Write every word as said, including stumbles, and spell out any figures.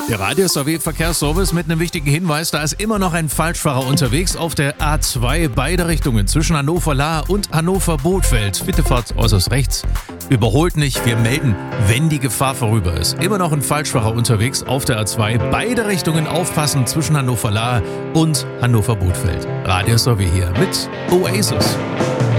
Der Radio S R W Verkehrsservice mit einem wichtigen Hinweis, da ist immer noch ein Falschfahrer unterwegs auf der A zwei, beide Richtungen zwischen Hannover-Lahr und Hannover-Bothfeld. Bitte fahrt äußerst rechts, überholt nicht, wir melden, wenn die Gefahr vorüber ist. Immer noch ein Falschfahrer unterwegs auf der A zwei, beide Richtungen aufpassen zwischen Hannover-Lahr und Hannover-Bothfeld. Radio S R W hier mit Oasis.